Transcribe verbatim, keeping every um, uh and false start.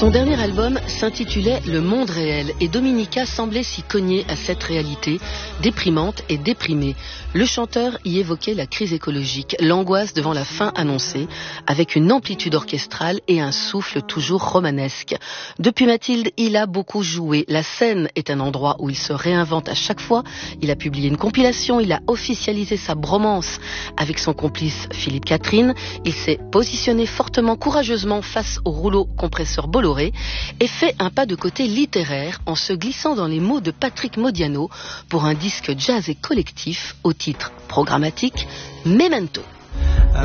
Son dernier album s'intitulait Le Monde Réel et Dominica semblait s'y cogner à cette réalité déprimante et déprimée. Le chanteur y évoquait la crise écologique, l'angoisse devant la fin annoncée, avec une amplitude orchestrale et un souffle toujours romanesque. Depuis Mathilde, il a beaucoup joué. La scène est un endroit où il se réinvente à chaque fois. Il a publié une compilation, il a officialisé sa bromance avec son complice Philippe Catherine. Il s'est positionné fortement, courageusement face au rouleau compresseur Bolloré et fait un pas de côté littéraire en se glissant dans les mots de Patrick Modiano pour un disque jazz et collectif au titre programmatique Memento.